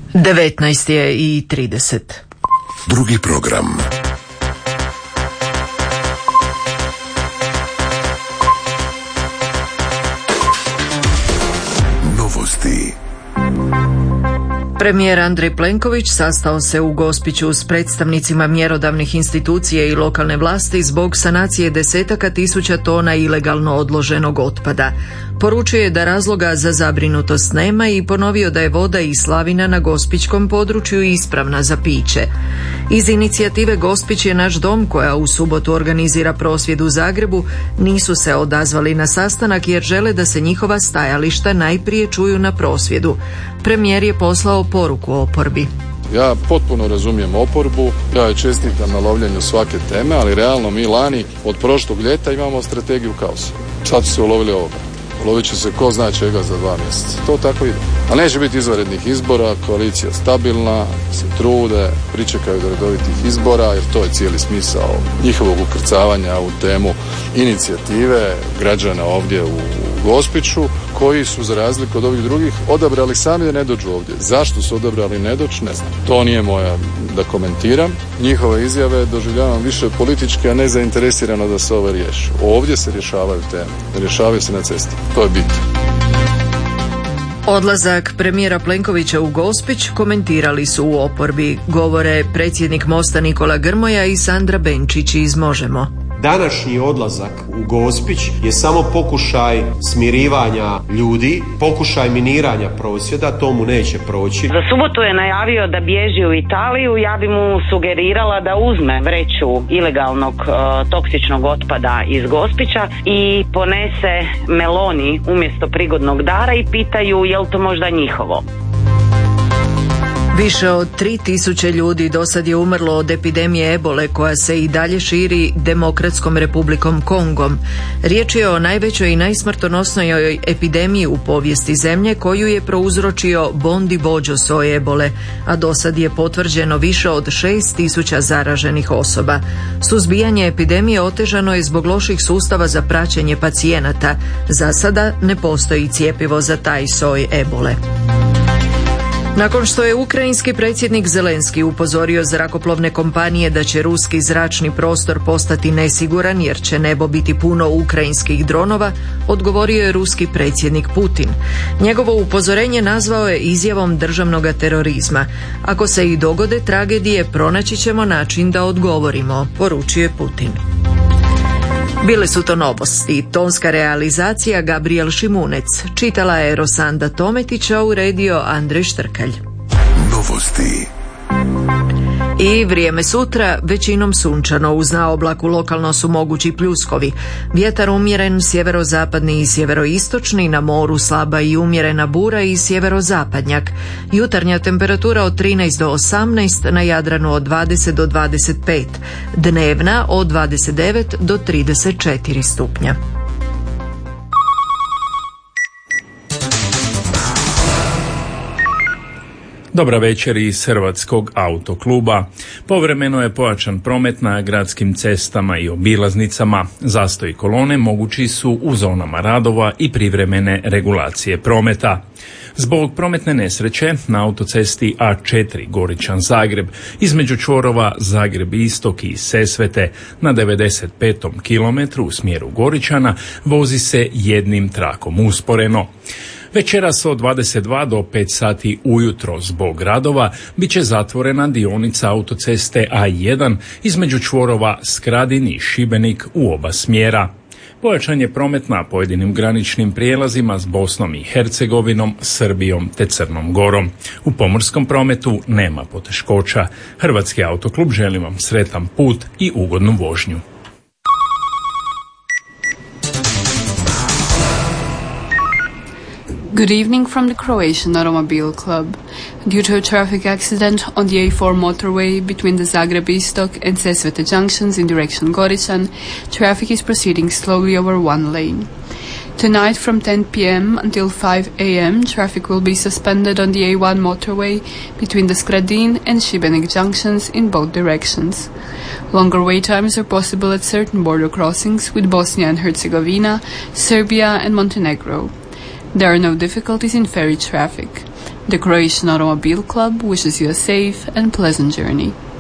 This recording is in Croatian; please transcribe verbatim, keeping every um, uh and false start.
devetnaest je i trideset. Drugi program. Novosti. Premijer Andrej Plenković sastao se u Gospiću s predstavnicima mjerodavnih institucija i lokalne vlasti zbog sanacije desetaka tisuća tona ilegalno odloženog otpada. Poručio je da razloga za zabrinutost nema i ponovio da je voda iz slavina na gospićkom području ispravna za piće. Iz inicijative Gospić je naš dom, koja u subotu organizira prosvjed u Zagrebu, nisu se odazvali na sastanak jer žele da se njihova stajališta najprije čuju na prosvjedu. Premijer je poslao poruku oporbi. Ja potpuno razumijem oporbu, ja je čestitam na lovljenju svake teme, ali realno mi lani od prošlog ljeta imamo strategiju kaosa. Sad su se ulovili ovoga. Ulovit će se ko zna čega za dva mjeseca. To tako ide. Ali neće biti izvanrednih izbora, koalicija stabilna, se trude, pričekaju do redovitih izbora, jer to je cijeli smisao njihovog ukrcavanja u temu inicijative građana ovdje u Gospiću, koji su za razliku od ovih drugih odabrali sami da ne dođu ovdje. Zašto su odabrali ne doći, ne znam. To nije moja da komentiram. Njihove izjave doživljavam više političke, a ne zainteresirano da se ovo riješi. Ovdje se rješavaju teme, ne rješavaju se na cesti. To je bit. Odlazak premijera Plenkovića u Gospić komentirali su u oporbi. Govore predsjednik Mosta Nikola Grmoja i Sandra Benčić iz Možemo. Današnji odlazak u Gospić je samo pokušaj smirivanja ljudi, pokušaj miniranja prosvjeda, to mu neće proći. Za subotu je najavio da bježi u Italiju, ja bi mu sugerirala da uzme vreću ilegalnog uh, toksičnog otpada iz Gospića i ponese Meloni umjesto prigodnog dara i pitaju je li to možda njihovo. Više od tri tisuće ljudi do sad je umrlo od epidemije ebole koja se i dalje širi Demokratskom republikom Kongom. Riječ je o najvećoj i najsmrtonosnoj epidemiji u povijesti zemlje koju je prouzročio Bondi Bođo soj ebole, a do sad je potvrđeno više od šest tisuća zaraženih osoba. Suzbijanje epidemije otežano je zbog loših sustava za praćenje pacijenata. Za sada ne postoji cjepivo za taj soj ebole. Nakon što je ukrajinski predsjednik Zelenski upozorio zrakoplovne kompanije da će ruski zračni prostor postati nesiguran jer će nebo biti puno ukrajinskih dronova, odgovorio je ruski predsjednik Putin. Njegovo upozorenje nazvao je izjavom državnog terorizma. Ako se i dogode tragedije, pronaći ćemo način da odgovorimo, poručio je Putin. Bile su to novosti. Tonska realizacija Gabriel Šimunec. Čitala je Rosanda Tometića, uredio Andrej Štrkalj. Novosti. I vrijeme sutra, većinom sunčano, uz naoblaku lokalno su mogući pljuskovi. Vjetar umjeren, sjeverozapadni i sjeveroistočni, na moru slaba i umjerena bura i sjeverozapadnjak. Jutarnja temperatura od trinaest do osamnaest, na Jadranu od dvadeset do dvadeset pet. Dnevna od dvadeset devet do trideset četiri stupnja. Dobra večer iz Hrvatskog autokluba. Povremeno je pojačan promet na gradskim cestama i obilaznicama. Zastoj kolone mogući su u zonama radova i privremene regulacije prometa. Zbog prometne nesreće na autocesti A četiri Goričan-Zagreb između čvorova Zagreb-Istok i Sesvete na devedeset petom kilometru u smjeru Goričana vozi se jednim trakom usporeno. Večeras od dvadeset dva do pet sati ujutro zbog radova bit će zatvorena dionica autoceste A jedan između čvorova Skradin i Šibenik u oba smjera. Pojačan je promet na pojedinim graničnim prijelazima s Bosnom i Hercegovinom, Srbijom te Crnom Gorom. U pomorskom prometu nema poteškoća. Hrvatski autoklub želi vam sretan put i ugodnu vožnju. Good evening from the Croatian Automobile Club. Due to a traffic accident on the A four motorway between the Zagreb-Istok and Sesvete junctions in direction Goričan, traffic is proceeding slowly over one lane. Tonight from ten p.m. until five a.m. traffic will be suspended on the A one motorway between the Skradin and Šibenik junctions in both directions. Longer wait times are possible at certain border crossings with Bosnia and Herzegovina, Serbia and Montenegro. There are no difficulties in ferry traffic. The Croatian Automobile Club wishes you a safe and pleasant journey.